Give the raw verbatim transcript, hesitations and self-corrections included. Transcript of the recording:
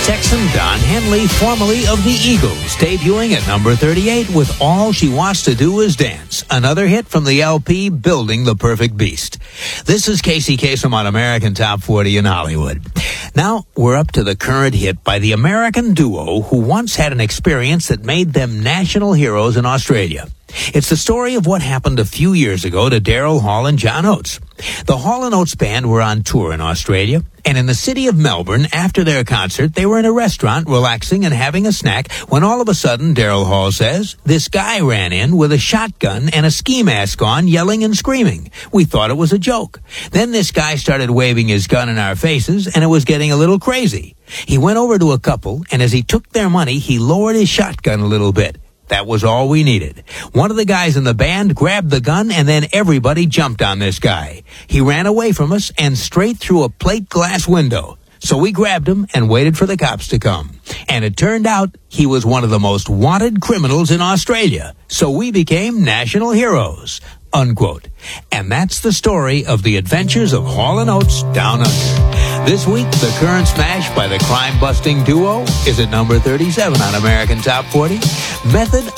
Texan Don Henley, formerly of the Eagles, debuting at number thirty-eight with All She Wants to Do Is Dance, another hit from the L P Building the Perfect Beast. This is Casey Kasem on American Top forty in Hollywood. Now, we're up to the current hit by the American duo who once had an experience that made them national heroes in Australia. It's the story of what happened a few years ago to Daryl Hall and John Oates. The Hall and Oates band were on tour in Australia, and in the city of Melbourne, after their concert, they were in a restaurant relaxing and having a snack when all of a sudden, Daryl Hall says, this guy ran in with a shotgun and a ski mask on, yelling and screaming. We thought it was a joke. Then this guy started waving his gun in our faces, and it was getting a little crazy. He went over to a couple, and as he took their money, he lowered his shotgun a little bit. That was all we needed. One of the guys in the band grabbed the gun, and then everybody jumped on this guy. He ran away from us and straight through a plate glass window. So we grabbed him and waited for the cops to come. And it turned out he was one of the most wanted criminals in Australia. So we became national heroes. Unquote. And that's the story of the adventures of Hall and Oates Down Under. This week, the current smash by the crime-busting duo is at number thirty-seven on American Top forty. Method